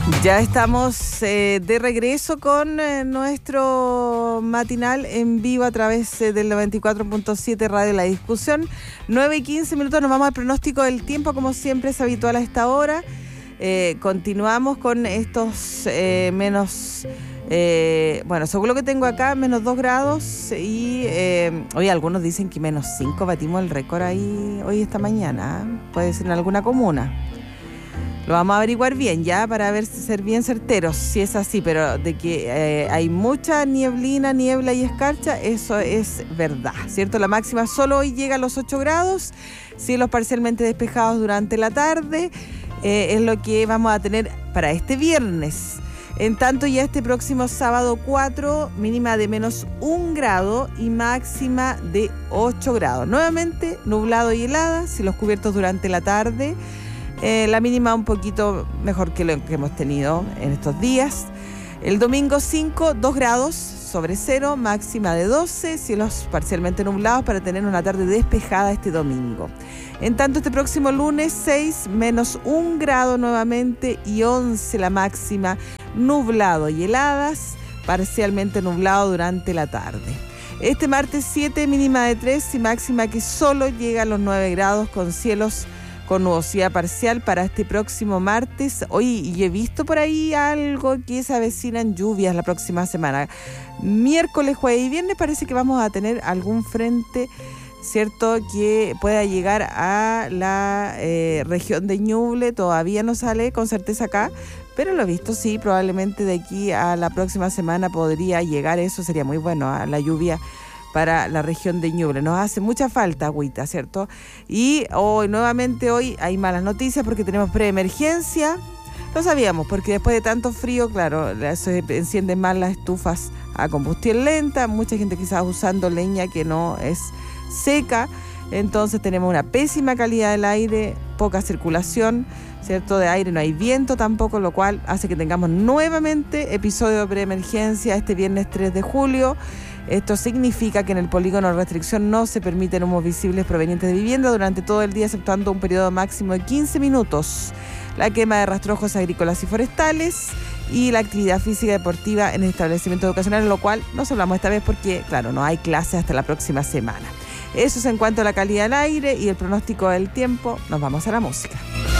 Ya estamos de regreso con nuestro matinal en vivo a través del 94.7 Radio La Discusión. 9:15 nos vamos al pronóstico del tiempo, como siempre es habitual a esta hora. Continuamos con estos menos... bueno, según lo que tengo acá, menos 2 grados y hoy algunos dicen que menos 5, batimos el récord ahí hoy esta mañana, ¿eh? Puede ser en alguna comuna. Lo vamos a averiguar bien ya para ser bien certeros si es así, pero de que hay mucha niebla y escarcha, eso es verdad, ¿cierto? La máxima solo hoy llega a los 8 grados, cielos parcialmente despejados durante la tarde, es lo que vamos a tener para este viernes. En tanto, ya este próximo sábado 4, mínima de menos 1 grado y máxima de 8 grados. Nuevamente, nublado y helada, cielos cubiertos durante la tarde. La mínima un poquito mejor que lo que hemos tenido en estos días. El domingo 5, 2 grados sobre cero, máxima de 12, cielos parcialmente nublados para tener una tarde despejada este domingo. En tanto, este próximo lunes 6, menos 1 grado nuevamente y 11 la máxima, nublado y heladas, parcialmente nublado durante la tarde. Este martes 7, mínima de 3 y máxima que solo llega a los 9 grados con cielos con nubosidad parcial para este próximo martes. Hoy he visto por ahí algo que se avecinan lluvias la próxima semana. Miércoles, jueves y viernes parece que vamos a tener algún frente, ¿cierto?, que pueda llegar a la región de Ñuble. Todavía no sale con certeza acá, pero lo he visto, sí, probablemente de aquí a la próxima semana podría llegar eso, sería muy bueno, a la lluvia para la región de Ñuble. Nos hace mucha falta agüita, ¿cierto? Y nuevamente hoy hay malas noticias porque tenemos preemergencia. Lo sabíamos, porque después de tanto frío, claro, se encienden más las estufas a combustión lenta, mucha gente quizás usando leña que no es seca, entonces tenemos una pésima calidad del aire, poca circulación, ¿cierto?, de aire, no hay viento tampoco, lo cual hace que tengamos nuevamente episodio de preemergencia este viernes 3 de julio. Esto significa que en el polígono de restricción no se permiten humos visibles provenientes de vivienda durante todo el día, exceptuando un periodo máximo de 15 minutos. La quema de rastrojos agrícolas y forestales y la actividad física y deportiva en establecimientos educacionales, lo cual nos hablamos esta vez porque, claro, no hay clase hasta la próxima semana. Eso es en cuanto a la calidad del aire y el pronóstico del tiempo. Nos vamos a la música.